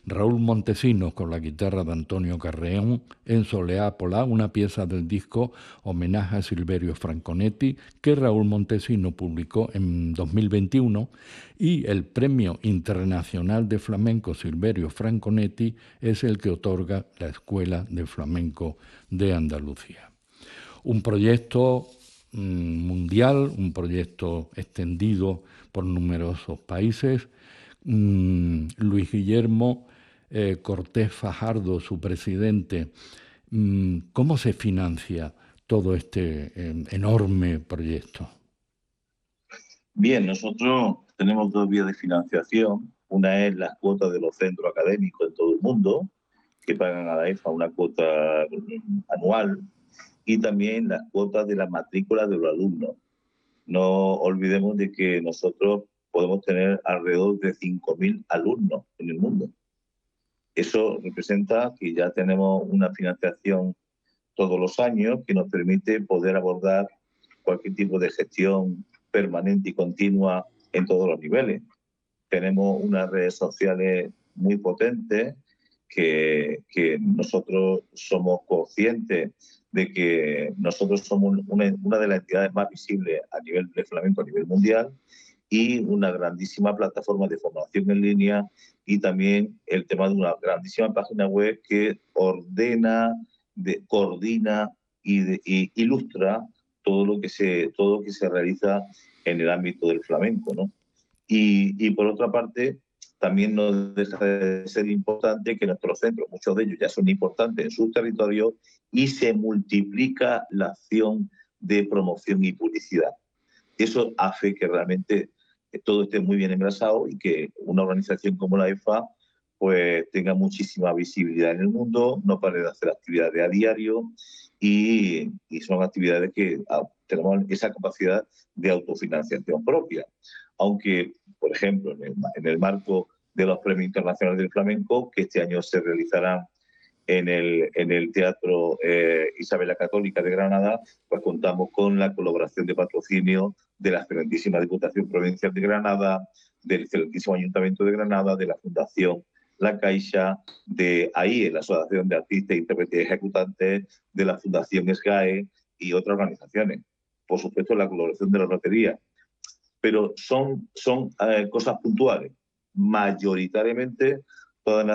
Raúl Montesinos con la guitarra de Antonio Carreón en Soleá Polá, una pieza del disco Homenaje a Silverio Franconetti que Raúl Montesinos publicó en 2021, y el Premio Internacional de Flamenco Silverio Franconetti es el que otorga la Escuela de Flamenco de Andalucía. Un proyecto mundial, un proyecto extendido por numerosos países. Luis Guillermo Cortés Fajardo, su presidente, ¿cómo se financia todo este enorme proyecto? Bien, nosotros tenemos dos vías de financiación. Una es las cuotas de los centros académicos en todo el mundo, que pagan a la EFA una cuota anual, y también las cuotas de las matrículas de los alumnos. No olvidemos de que nosotros podemos tener alrededor de 5.000 alumnos en el mundo. Eso representa que ya tenemos una financiación todos los años que nos permite poder abordar cualquier tipo de gestión permanente y continua en todos los niveles. Tenemos unas redes sociales muy potentes que nosotros somos conscientes de que nosotros somos una de las entidades más visibles a nivel de flamenco a nivel mundial, y una grandísima plataforma de formación en línea, y también el tema de una grandísima página web que ordena, coordina y ilustra todo lo que se realiza en el ámbito del flamenco, ¿no? Y por otra parte, también no deja de ser importante que nuestros centros, muchos de ellos ya son importantes en sus territorios, y se multiplica la acción de promoción y publicidad. Eso hace que realmente todo esté muy bien engrasado y que una organización como la EFA pues tenga muchísima visibilidad en el mundo, no pare de hacer actividades a diario, y son actividades que tenemos esa capacidad de autofinanciación propia. Aunque, por ejemplo, en el marco de los Premios Internacionales del Flamenco, que este año se realizarán en el Teatro Isabel la Católica de Granada, pues contamos con la colaboración de patrocinio de la excelentísima Diputación Provincial de Granada, del excelentísimo Ayuntamiento de Granada, de la Fundación La Caixa, de AIE, la Asociación de Artistas, Intérpretes y Ejecutantes, de la Fundación SGAE y otras organizaciones. Por supuesto, la colaboración de la Lotería. Pero son cosas puntuales. Mayoritariamente, todas las